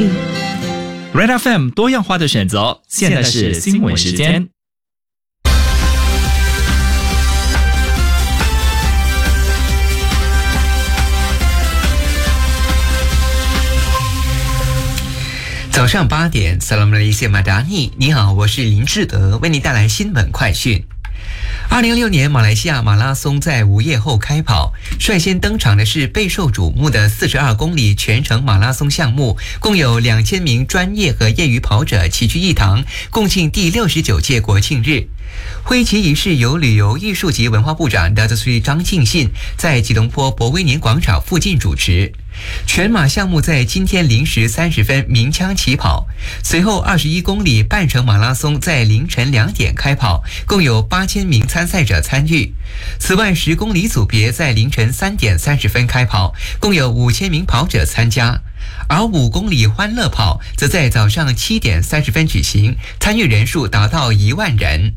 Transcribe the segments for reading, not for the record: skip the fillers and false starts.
力。 Red FM 多样化的选择，现在是新闻时间。 早上8点 Salam Malaysia Madani， 你好，我是林志德，为你带来新闻快讯。2016年马来西亚马拉松在午夜后开跑，率先登场的是备受瞩目的42公里全程马拉松项目，共有2000名专业和业余跑者齐聚一堂，共庆第69届国庆日。挥旗仪式由旅游艺术及文化部长Datuk Seri张敬信在吉隆坡博威年广场附近主持。全马项目在今天0时30分鸣枪起跑，随后21公里半程马拉松在凌晨2点开跑，共有8000名参赛者参与。此外10公里组别在凌晨3点30分开跑，共有5000名跑者参加。而5公里欢乐跑则在早上7点30分举行，参与人数达到1万人。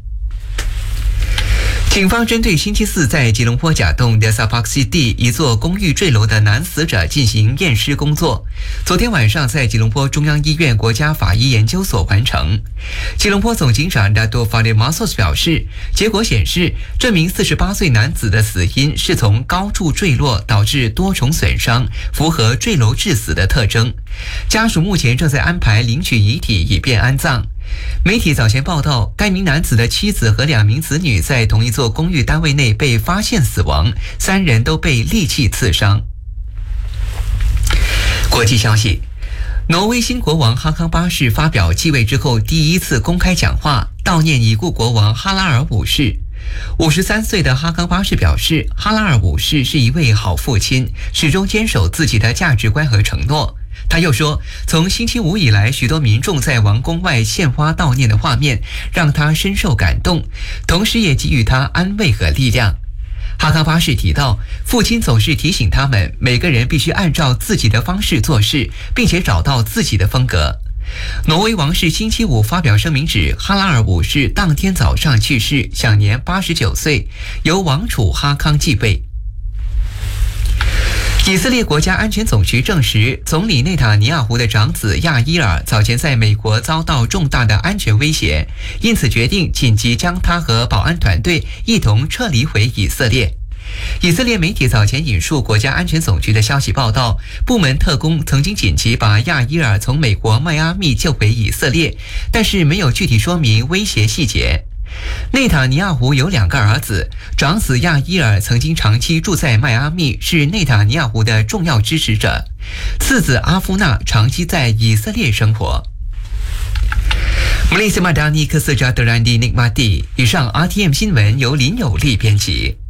警方针对星期四在吉隆坡甲洞 Desa Park City 一座公寓坠楼的男死者进行验尸工作，昨天晚上在吉隆坡中央医院国家法医研究所完成。吉隆坡总警长 Dato' Fadil Masos 表示，结果显示这名48岁男子的死因是从高处坠落导致多重损伤，符合坠楼致死的特征。家属目前正在安排领取遗体以便安葬。媒体早前报道，该名男子的妻子和2名子女在同一座公寓单位内被发现死亡，3人都被利器刺伤。国际消息，挪威新国王哈康8世发表继位之后第一次公开讲话，悼念已故国王哈拉尔5世。53岁的哈康8世表示，哈拉尔5世是一位好父亲，始终坚守自己的价值观和承诺。他又说，从星期五以来，许多民众在王宫外献花悼念的画面让他深受感动，同时也给予他安慰和力量。哈康8世提到，父亲总是提醒他们，每个人必须按照自己的方式做事，并且找到自己的风格。挪威王室星期五发表声明指，哈拉尔5世当天早上去世，享年89岁，由王储哈康继位。以色列国家安全总局证实，总理内塔尼亚胡的长子亚伊尔早前在美国遭到重大的安全威胁，因此决定紧急将他和保安团队一同撤离回以色列。以色列媒体早前引述国家安全总局的消息报道，部门特工曾经紧急把亚伊尔从美国迈阿密救回以色列，但是没有具体说明威胁细节。内塔尼亚胡有2个儿子，长子亚伊尔曾经长期住在迈阿密，是内塔尼亚胡的重要支持者。次子阿夫纳长期在以色列生活。Malaysia Madani Kesejahteraan dinikmati。以上 RTM 新闻由林有利编辑。